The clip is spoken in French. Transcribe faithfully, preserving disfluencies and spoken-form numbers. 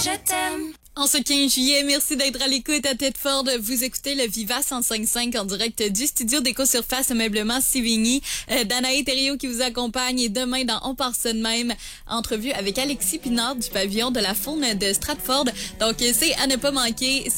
je t'aime. En ce quinze juillet, merci d'être à l'écoute à Tête-Ford. Vous écoutez le Viva cent cinq virgule cinq en direct du studio d'Éco-Surface Ameublement Sévigny. Euh, Danae Thériault qui vous accompagne et demain dans On part ça de même, entrevue avec Alexis Pinard du pavillon de la faune de Stratford. Donc c'est à ne pas manquer.